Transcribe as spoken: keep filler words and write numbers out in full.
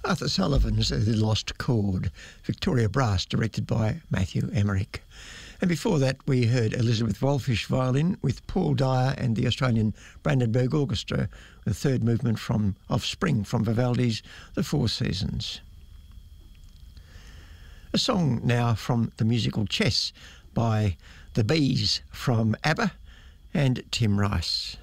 Arthur Sullivan's The Lost Chord, Victoria Brass, directed by Matthew Emmerich. And before that, we heard Elizabeth Wolfish violin with Paul Dyer and the Australian Brandenburg Orchestra, the third movement from of Spring from Vivaldi's The Four Seasons. A song now from the musical Chess by the Bees from ABBA and Tim Rice.